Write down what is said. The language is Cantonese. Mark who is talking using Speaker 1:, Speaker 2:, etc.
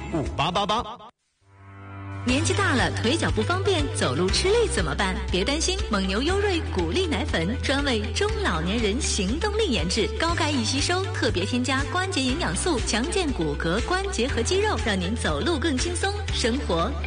Speaker 1: 5888。
Speaker 2: 年纪大了，腿脚不方便，走路吃力怎么办？别担心，蒙牛优瑞骨力奶粉专为中老年人行动力研制，高钙易吸收，特别添加关节营养素，强健骨骼、关节和肌肉，让您走路更轻松，生活